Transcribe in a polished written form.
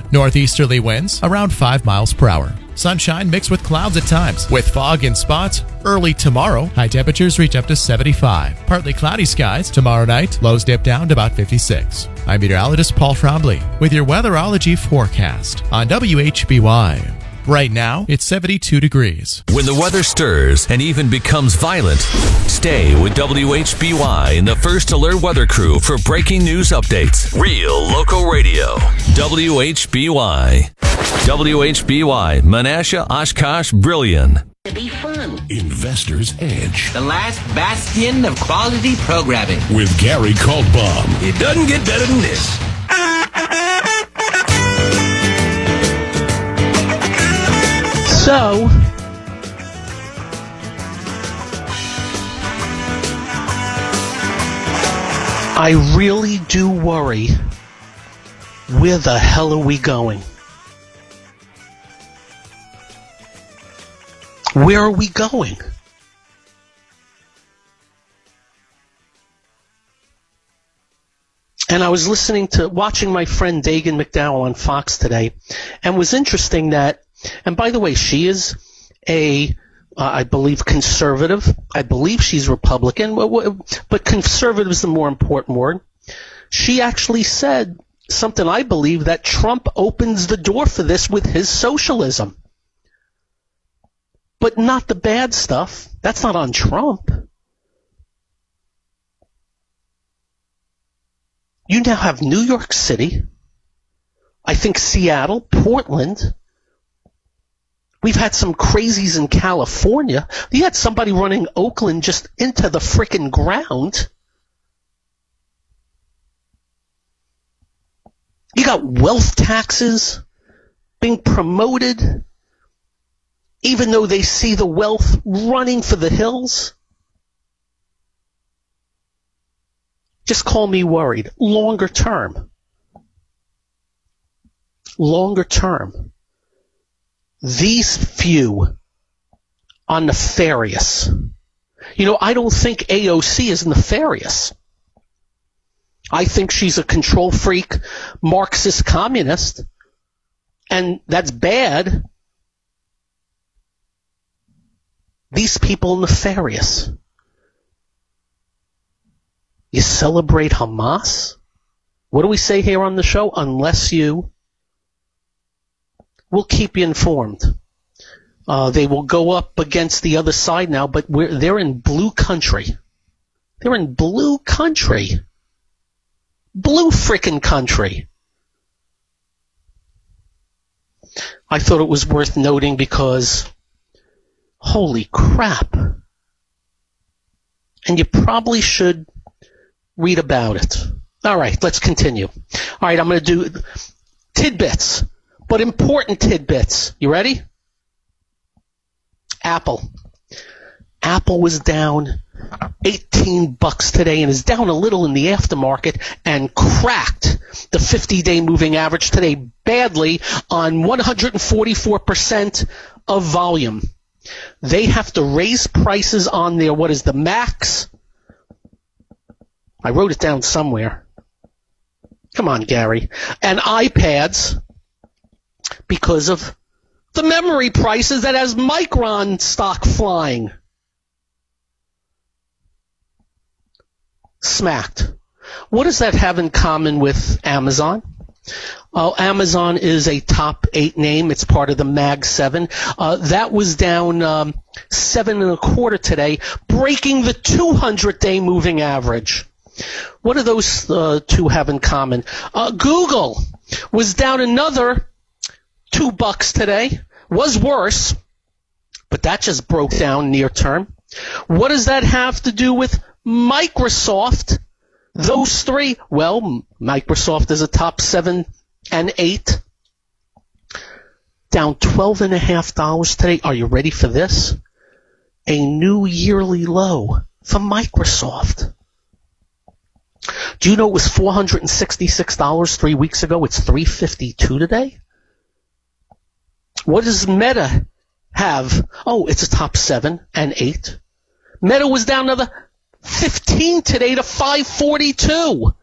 Northeasterly winds around 5 miles per hour. Sunshine mixed with clouds at times, with fog in spots. Early tomorrow, high temperatures reach up to 75. Partly cloudy skies. Tomorrow night, lows dip down to about 56. I'm meteorologist Paul Trombley with your weatherology forecast on WHBY. Right now, it's 72 degrees. When the weather stirs and even becomes violent, stay with WHBY and the First Alert Weather Crew for breaking news updates. Real local radio. WHBY. WHBY, Menasha, Oshkosh, Brillion. To be fun. Investor's Edge. The last bastion of quality programming. With Gary Kaltbaum. It doesn't get better than this. So, I really do worry, where the hell are we going? Where are we going? And I was watching my friend Dagan McDowell on Fox today, and it was interesting that, and by the way, she is I believe, conservative. I believe she's Republican, but conservative is the more important word. She actually said something I believe, that Trump opens the door for this with his socialism. But not the bad stuff. That's not on Trump. You now have New York City, I think Seattle, Portland. We've had some crazies in California. You had somebody running Oakland just into the frickin' ground. You got wealth taxes being promoted, even though they see the wealth running for the hills. Just call me worried. Longer term. These few are nefarious. You know, I don't think AOC is nefarious. I think she's a control freak, Marxist communist, and that's bad. These people are nefarious. You celebrate Hamas? What do we say here on the show? Unless you... We'll keep you informed. They will go up against the other side now, but they're in blue country. They're in blue country. Blue frickin' country. I thought it was worth noting because, holy crap. And you probably should read about it. All right, let's continue. All right, I'm going to do tidbits. But important tidbits. You ready? Apple. Apple was down $18 today and is down a little in the aftermarket and cracked the 50-day moving average today badly on 144% of volume. They have to raise prices on their, what is the Max? I wrote it down somewhere. Come on, Gary. And iPads, because of the memory prices that has Micron stock flying. Smacked. What does that have in common with Amazon? Amazon is a top 8 name. It's part of the Mag 7. That was down 7 1/4 today, breaking the 200-day moving average. What do those two have in common? Google was down another $2 today. Was worse, but that just broke down near term. What does that have to do with Microsoft? Those three, well, Microsoft is a top 7 and 8. Down $12.50 today. Are you ready for this? A new yearly low for Microsoft. Do you know it was $466 3 weeks ago? It's $352 today. What does Meta have? Oh, it's a top 7 and 8. Meta was down another 15 today to 542.